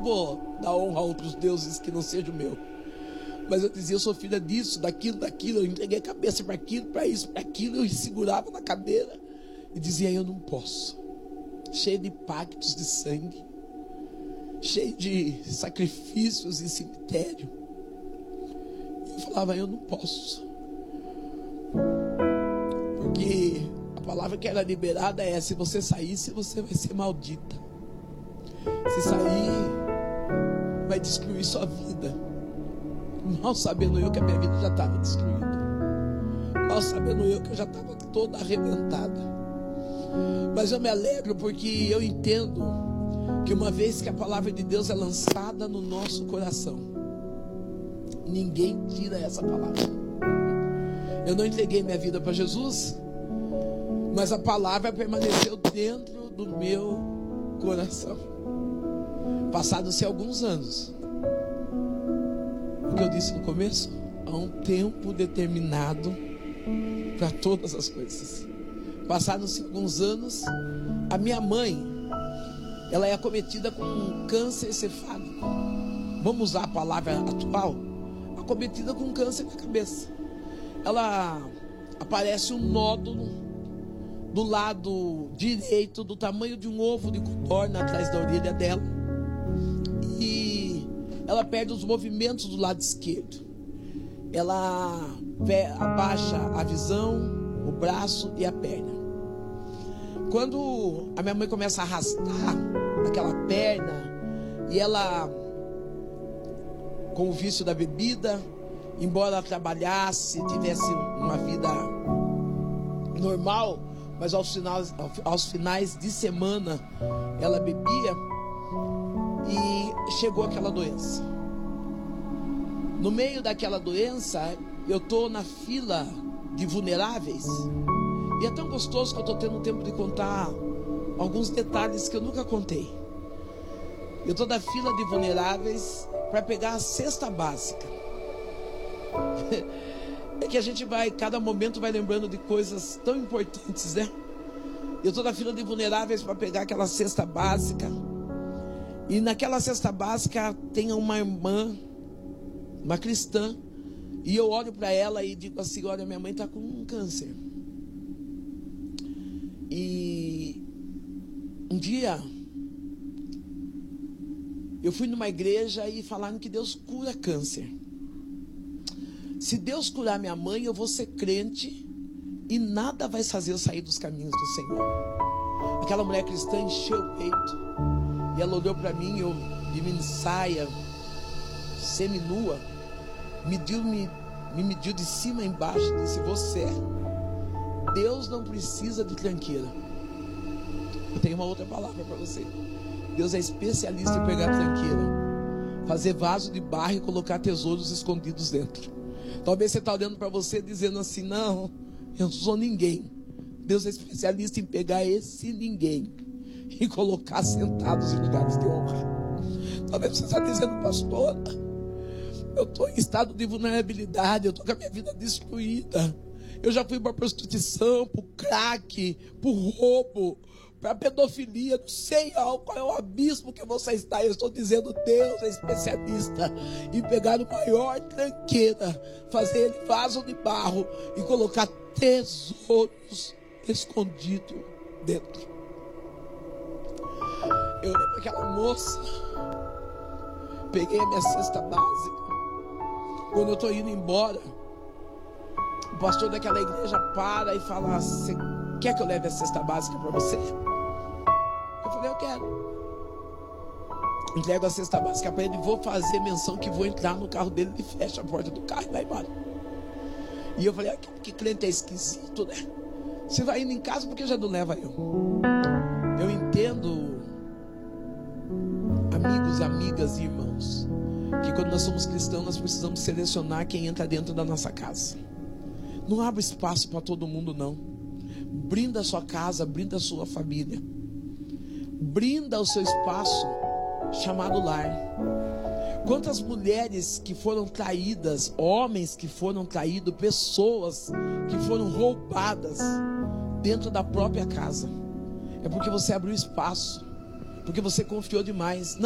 vou dar honra a outros deuses que não seja o meu. Mas eu dizia, eu sou filha disso, daquilo. Eu entreguei a cabeça para aquilo, para isso, para aquilo. Eu segurava na cadeira e dizia, eu não posso. Cheio de pactos de sangue, cheio de sacrifícios em cemitério. Eu falava, eu não posso. Porque a palavra que era liberada é, se você saísse, você vai ser maldita. Se sair, vai destruir sua vida. Mal sabendo eu que a minha vida já estava destruída. Mal sabendo eu que eu já estava toda arrebentada. Mas eu me alegro porque eu entendo que uma vez que a palavra de Deus é lançada no nosso coração, ninguém tira essa palavra. Eu não entreguei minha vida para Jesus, mas a palavra permaneceu dentro do meu coração. Passados-se alguns anos, o que eu disse no começo, há um tempo determinado para todas as coisas. Passados-se alguns anos, a minha mãe, ela é acometida com um câncer cefálico. Vamos usar a palavra atual? Acometida com câncer na cabeça. Ela aparece um nódulo do lado direito, do tamanho de um ovo de codorna atrás da orelha dela. E ela perde os movimentos do lado esquerdo. Ela abaixa a visão, o braço e a perna. Quando a minha mãe começa a arrastar aquela perna, e ela, com o vício da bebida, embora ela trabalhasse, tivesse uma vida normal, mas aos finais de semana ela bebia, e chegou aquela doença. No meio daquela doença, eu estou na fila de vulneráveis, e é tão gostoso que eu estou tendo tempo de contar alguns detalhes que eu nunca contei. Eu estou na fila de vulneráveis para pegar a cesta básica. É que a gente vai, cada momento vai lembrando de coisas tão importantes, né? Eu estou na fila de vulneráveis para pegar aquela cesta básica. E naquela cesta básica tem uma irmã, uma cristã. E eu olho para ela e digo assim, olha, minha mãe está com um câncer. E um dia eu fui numa igreja e falaram que Deus cura câncer. Se Deus curar minha mãe, eu vou ser crente e nada vai fazer eu sair dos caminhos do Senhor. Aquela mulher cristã encheu o peito e ela olhou para mim, eu de mini saia, seminua, me mediu de cima a embaixo e disse, você, Deus não precisa de tranqueira. Eu tenho uma outra palavra para você. Deus é especialista em pegar tranqueira, fazer vaso de barro e colocar tesouros escondidos dentro. Talvez você está olhando para você dizendo assim, não, eu não sou ninguém. Deus é especialista em pegar esse ninguém e colocar sentados em lugares de honra. Talvez você está dizendo, pastora, eu estou em estado de vulnerabilidade, eu estou com a minha vida destruída. Eu já fui para prostituição, para o crack, para o roubo, para a pedofilia, não sei qual é o abismo que você está. Eu estou dizendo, Deus é especialista em pegar o maior tranqueira, fazer ele vaso de barro e colocar tesouros escondidos dentro. Eu olhei para aquela moça, peguei a minha cesta básica. Quando eu estou indo embora, o pastor daquela igreja para e fala, você quer que eu leve a cesta básica para você? Eu falei, eu quero. Entrego a cesta básica para ele, vou fazer menção que vou entrar no carro dele, ele fecha a porta do carro e vai embora. E eu falei, que crente é esquisito, né? Você vai indo em casa porque já não leva eu. Eu entendo, amigos, amigas e irmãos, que quando nós somos cristãos, nós precisamos selecionar quem entra dentro da nossa casa. Não abre espaço para todo mundo, não. Brinda a sua casa, brinda a sua família. Brinda o seu espaço chamado lar. Quantas mulheres que foram traídas, homens que foram traídos, pessoas que foram roubadas dentro da própria casa. É porque você abriu espaço, porque você confiou demais.